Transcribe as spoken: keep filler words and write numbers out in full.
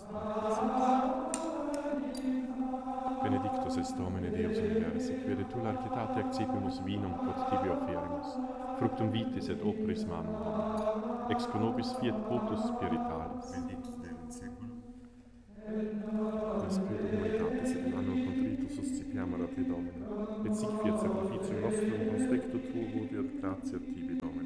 Benedictus est Domine Deus universi, quia de tu largitate accipimus vinum quod tibi offerimus, fructum vitis et operis manum Domini, ex co nobis fiat cultus spiritualis. Benedictus Deus in seculum. In spiritu humanitatis et in anno contritus suscipiamur a te Domine, et sic fiat sacrificium nostrum conspecto tuo vodiat gratia tibi